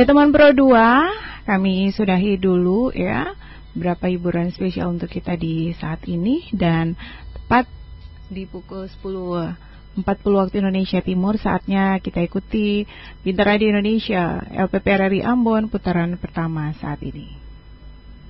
Oke teman Pro 2, kami sudahi dulu ya berapa hiburan spesial untuk kita di saat ini. Dan tepat di pukul 10.40 waktu Indonesia Timur, saatnya kita ikuti Bintang Radio Indonesia LPP RRI Ambon putaran pertama saat ini.